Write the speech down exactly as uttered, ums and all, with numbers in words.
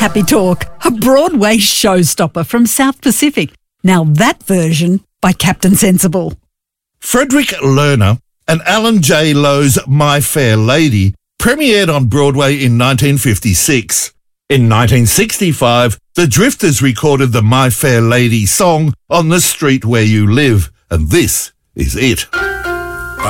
Happy Talk, a Broadway showstopper from South Pacific. Now that version by Captain Sensible. Frederick Lerner and Alan J. Lowe's My Fair Lady premiered on Broadway in nineteen fifty-six. In nineteen sixty-five, the Drifters recorded the My Fair Lady song on the street where you live, and this is it.